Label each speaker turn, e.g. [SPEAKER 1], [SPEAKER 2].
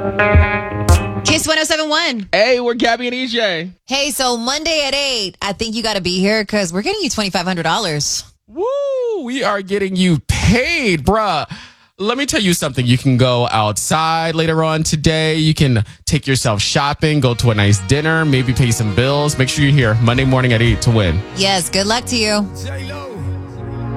[SPEAKER 1] Kiss 1071.
[SPEAKER 2] Hey, we're Gabby and EJ.
[SPEAKER 1] Hey, so Monday at 8, I think you got to be here because we're getting you $2,500.
[SPEAKER 2] Woo! We are getting you paid, bruh. Let me tell you something. You can go outside later on today. You can take yourself shopping, go to a nice dinner, maybe pay some bills. Make sure you're here Monday morning at 8 to win.
[SPEAKER 1] Yes, good luck to you.
[SPEAKER 3] J-Lo.